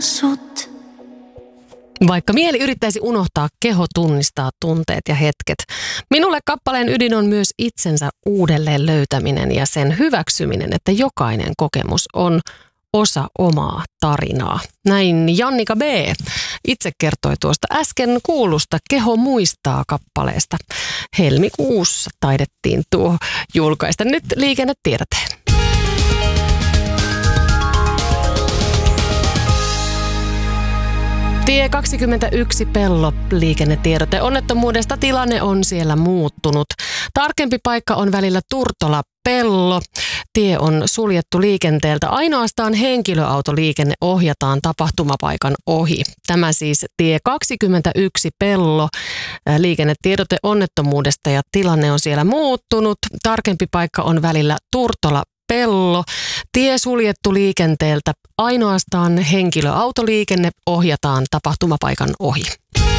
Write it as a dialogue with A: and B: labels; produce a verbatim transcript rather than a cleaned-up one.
A: sut.
B: Vaikka mieli yrittäisi unohtaa, keho tunnistaa tunteet ja hetket. Minulle kappaleen ydin on myös itsensä uudelleen löytäminen ja sen hyväksyminen, että jokainen kokemus on osa omaa tarinaa. Näin Jannika B. itse kertoi tuosta äsken kuulusta Keho muistaa -kappaleesta. Helmikuussa taidettiin tuo julkaista. Nyt liikennetiedote. Tie kaksikymmentäyksi Pello, liikennetiedote. Onnettomuudesta tilanne on siellä muuttunut. Tarkempi paikka on välillä Turtola-Pello. Tie on suljettu liikenteeltä. Ainoastaan henkilöautoliikenne ohjataan tapahtumapaikan ohi. Tämä siis tie kaksikymmentäyksi Pello, liikennetiedote onnettomuudesta ja tilanne on siellä muuttunut. Tarkempi paikka on välillä Turtola Pello. Tie suljettu liikenteeltä. Ainoastaan henkilöautoliikenne ohjataan tapahtumapaikan ohi.